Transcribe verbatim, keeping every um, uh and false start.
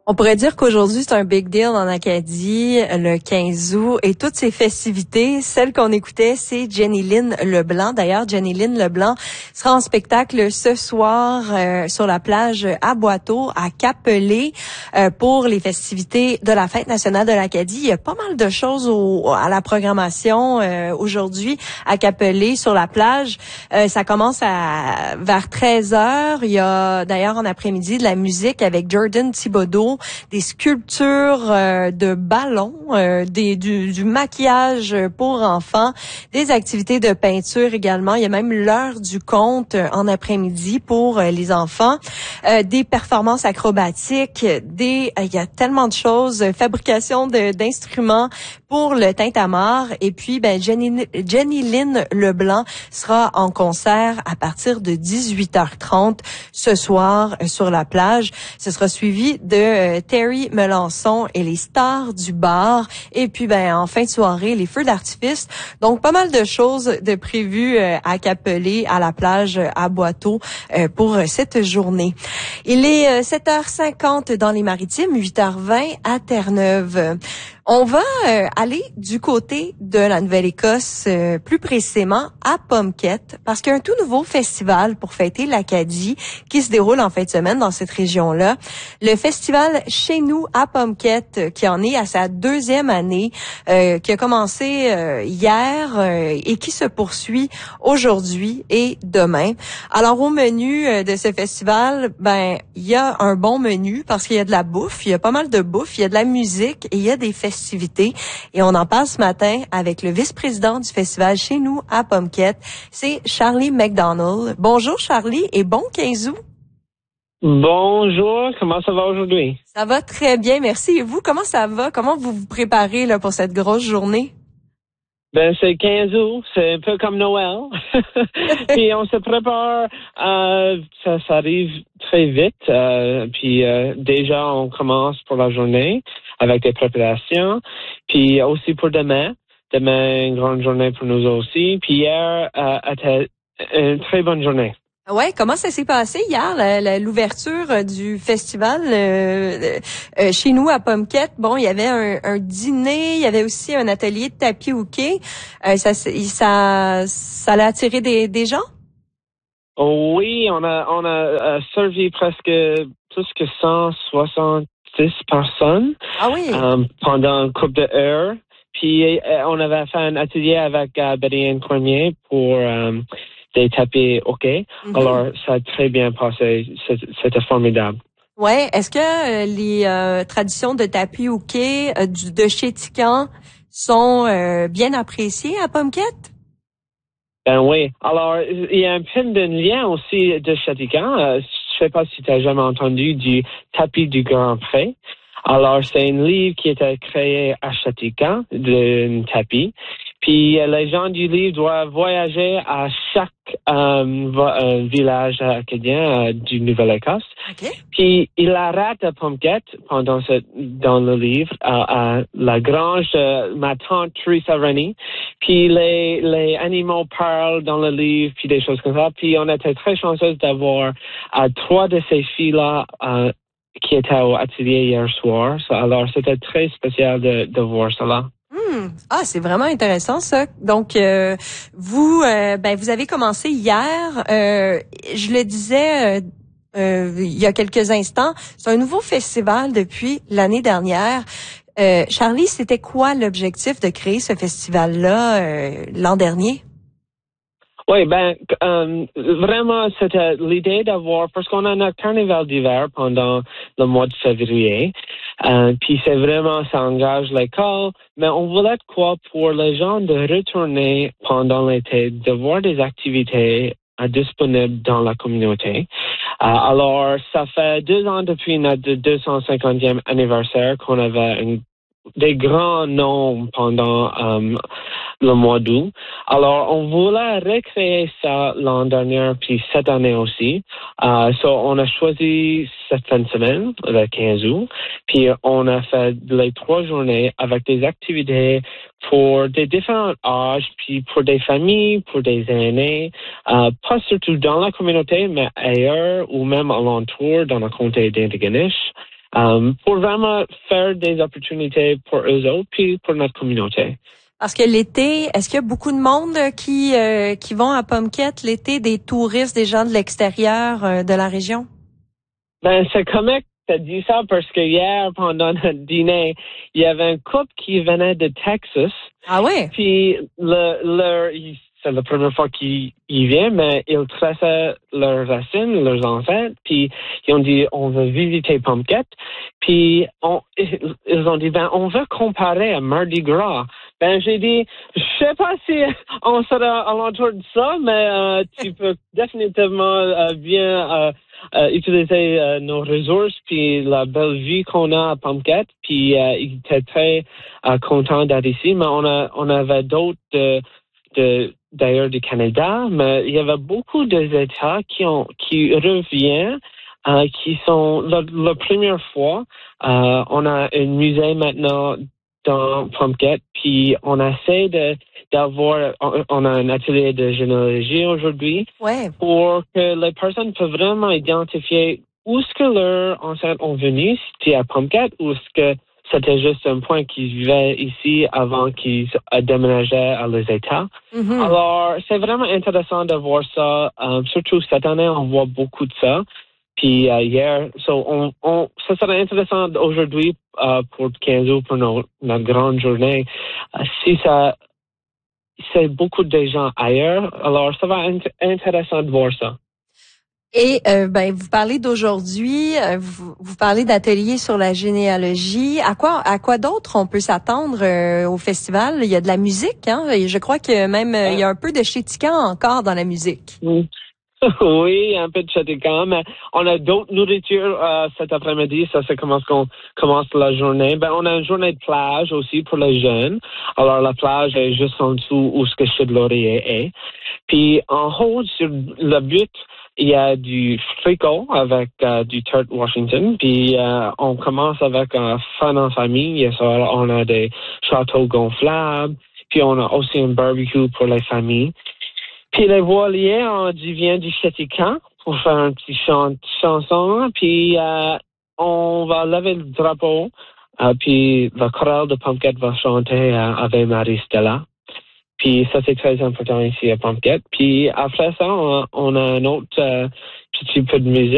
On pourrait dire qu'aujourd'hui, c'est un big deal en Acadie, le quinze août, et toutes ces festivités, celle qu'on écoutait, c'est Jenny Lynn Leblanc. D'ailleurs, Jenny Lynn Leblanc sera en spectacle ce soir euh, sur la plage à Boiteau, à Cap-Pelé, euh, pour les festivités de la Fête nationale de l'Acadie. Il y a pas mal de choses au, à la programmation euh, aujourd'hui à Cap-Pelé, sur la plage. Euh, ça commence à vers treize heures. Il y a d'ailleurs en après-midi de la musique avec Jordan Thibodeau, des sculptures euh, de ballons, euh, des, du, du maquillage pour enfants, des activités de peinture également. Il y a même l'heure du conte euh, en après-midi pour euh, les enfants, euh, des performances acrobatiques, des, euh, il y a tellement de choses, euh, fabrication de, d'instruments pour le tintamarre. Et puis, ben Jenny, Jenny Lynn Leblanc sera en concert à partir de dix-huit heures trente ce soir euh, sur la plage. Ce sera suivi de euh, Terry Melançon et les stars du bar. Et puis, ben en fin de soirée, les feux d'artifice. Donc, pas mal de choses de prévues euh, à Cap-Pelé, à la plage euh, à Boiteau euh, pour euh, cette journée. Il est euh, sept heures cinquante dans les Maritimes, huit heures vingt à Terre-Neuve. On va euh, aller du côté de la Nouvelle-Écosse, euh, plus précisément à Pomquette, parce qu'il y a un tout nouveau festival pour fêter l'Acadie qui se déroule en fin de semaine dans cette région-là. Le festival Chez nous à Pomquette, euh, qui en est à sa deuxième année, euh, qui a commencé euh, hier euh, et qui se poursuit aujourd'hui et demain. Alors au menu euh, de ce festival, ben il y a un bon menu parce qu'il y a de la bouffe, il y a pas mal de bouffe, il y a de la musique et il y a des festivals. Et on en parle ce matin avec le vice-président du festival Chez nous à Pomquette, c'est Charlie McDonald. Bonjour Charlie et bon quinze août. Bonjour, comment ça va aujourd'hui? Ça va très bien, merci. Et vous, comment ça va? Comment vous vous préparez là pour cette grosse journée? Ben, c'est quinze août, c'est un peu comme Noël. Puis on se prépare, euh, ça, ça arrive très vite. Euh, puis euh, déjà, on commence pour la journée avec des préparations. Puis aussi pour demain. Demain, une grande journée pour nous aussi. Puis hier, euh, était une très bonne journée. Ouais, comment ça s'est passé hier, la, la, l'ouverture du festival euh, euh, chez nous à Pomquette? Bon, il y avait un, un dîner, il y avait aussi un atelier de tapis hockey. Euh, ça, ça, ça a attiré des, des gens? Oui, on a, on a euh, servi presque plus que cent soixante-dix personnes. Ah oui. euh, pendant une couple d'heures. Puis euh, on avait fait un atelier avec euh, Betty-Anne Cormier pour euh, des tapis hockey. Mm-hmm. Alors, ça a très bien passé. C'était formidable. Ouais. Est-ce que euh, les euh, traditions de tapis hockey euh, du, de chez Tican sont euh, bien appréciées à Pomquette? Ben oui. Alors, il y a un peu de lien aussi de chez Tican. Euh, je ne sais pas si tu as jamais entendu du tapis du Grand Pré. Alors, c'est un livre qui était créé à Châtillon, d'un tapis. Puis, les gens du livre doivent voyager à chaque euh, euh, village acadien euh, du Nouvelle-Écosse. Okay. Puis, il arrête à Pomquette pendant ce, dans le livre, à, à la grange de ma tante Teresa Rennie. Puis, les, les animaux parlent dans le livre, puis des choses comme ça. Puis, on était très chanceux d'avoir euh, trois de ces filles-là euh, qui était au atelier hier soir. Alors, c'était très spécial de, de voir cela. Hmm. Ah, c'est vraiment intéressant ça. Donc, euh, vous, euh, ben, vous avez commencé hier. Euh, je le disais euh, euh, il y a quelques instants. C'est un nouveau festival depuis l'année dernière. Euh, Charlie, c'était quoi l'objectif de créer ce festival-là euh, l'an dernier? Oui, ben, euh, vraiment, c'était l'idée d'avoir, parce qu'on a un carnaval d'hiver pendant le mois de février, euh, puis c'est vraiment, ça engage l'école, mais on voulait quoi pour les gens de retourner pendant l'été, de voir des activités euh, disponibles dans la communauté. Euh, alors, ça fait deux ans depuis notre deux cent cinquantième anniversaire qu'on avait une des grands noms pendant um, le mois d'août. Alors, on voulait recréer ça l'an dernier, puis cette année aussi. Uh, so, on a choisi cette fin de semaine, le quinze août, puis on a fait les trois journées avec des activités pour des différents âges, puis pour des familles, pour des aînés, uh, pas surtout dans la communauté, mais ailleurs ou même alentour dans le comté d'Intigonish. um, pour vraiment faire des opportunités pour eux autres puis pour notre communauté. Parce que l'été, est-ce qu'il y a beaucoup de monde qui euh, qui vont à Pumpket l'été, des touristes, des gens de l'extérieur euh, de la région? Ben, c'est comique que tu dit ça parce que hier, pendant notre dîner, il y avait un couple qui venait de Texas. Ah ouais? Puis, le, leur, c'est la première fois qu'ils y viennent, mais ils traçaient leurs racines, leurs ancêtres, puis ils ont dit, on veut visiter Pumpket. Puis, on, ils ont dit, ben, on veut comparer à Mardi Gras. Ben, j'ai dit, je sais pas si on sera alentour de ça, mais euh, tu peux définitivement euh, bien euh, euh, utiliser euh, nos ressources puis la belle vie qu'on a à Pumpket. Puis, euh, ils étaient très euh, contents d'être ici, mais on a on avait d'autres de, de d'ailleurs du Canada, mais il y avait beaucoup d'États qui ont qui reviennent. Euh, qui sont la, la première fois, euh, on a un musée maintenant dans Pumpket, puis on essaie de d'avoir, on, on a un atelier de généalogie aujourd'hui, ouais, pour que les personnes peuvent vraiment identifier où est-ce que leurs ancêtres ont venu, si c'était à Pumpket, ou est-ce que c'était juste un point qu'ils vivaient ici avant qu'ils déménageaient à les États. Mm-hmm. Alors, c'est vraiment intéressant de voir ça. Euh, surtout cette année, on voit beaucoup de ça. Puis euh, hier, so on, on, ça serait intéressant aujourd'hui euh, pour quinze août, pour nos, notre grande journée. Euh, si ça, c'est beaucoup de gens ailleurs, alors ça va être intéressant de voir ça. Et euh, ben vous parlez d'aujourd'hui, euh, vous, vous parlez d'ateliers sur la généalogie. À quoi à quoi d'autre on peut s'attendre euh, au festival? Il y a de la musique, hein? Et je crois que même euh, il y a un peu de chétiquant encore dans la musique. Mm. Oui, un peu de chétiquant, mais on a d'autres nourritures euh, cet après-midi. Ça, c'est comment qu'on commence la journée. Ben, on a une journée de plage aussi pour les jeunes. Alors, la plage est juste en dessous où ce que Chute Laurier est. Puis, en haut, sur le but, il y a du fricot avec euh, du tarte Washington. Puis, euh, on commence avec un fun en famille. Et ça, on a des châteaux gonflables. Puis, on a aussi un barbecue pour les familles. Puis les voiliers, on dit vient du Chétiquan pour faire un petit chant, chanson. Puis euh, on va lever le drapeau. Euh, puis la chorale de Pumpket va chanter euh, avec Marie Stella. Puis ça, c'est très important ici à Pumpket. Puis après ça, on, on a un autre euh, petit peu de musique.